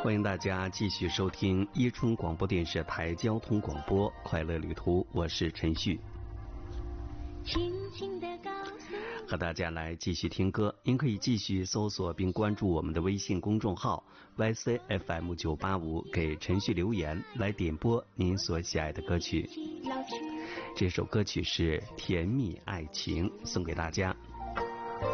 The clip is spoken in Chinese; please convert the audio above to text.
欢迎大家继续收听伊春广播电视台交通广播《快乐旅途》，我是陈旭。轻轻地告诉和大家来继续听歌，您可以继续搜索并关注我们的微信公众号 YCFM985，给陈旭留言来点播您所喜爱的歌曲。这首歌曲是《甜蜜爱情》，送给大家。